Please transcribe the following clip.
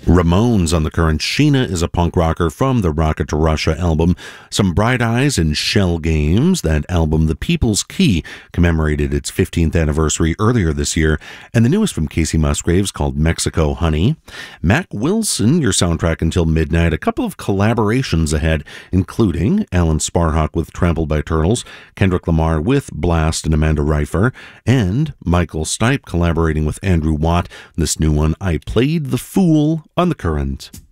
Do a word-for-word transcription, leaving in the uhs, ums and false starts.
Ramones on the Current. Sheena is a punk rocker from the Rocket to Russia album. Some Bright Eyes and Shell Games. That album, The People's Key, commemorated its fifteenth anniversary earlier this year. And the newest from Casey Musgraves, called Mexico Honey. Mac Wilson, your soundtrack until midnight. A couple of collaborations ahead, including Alan Sparhawk with Trampled by Turtles, Kendrick Lamar with Blast and Amanda Reifer, and Michael Stipe collaborating with Andrew Watt. This new one, I Played the Fool, on the Current.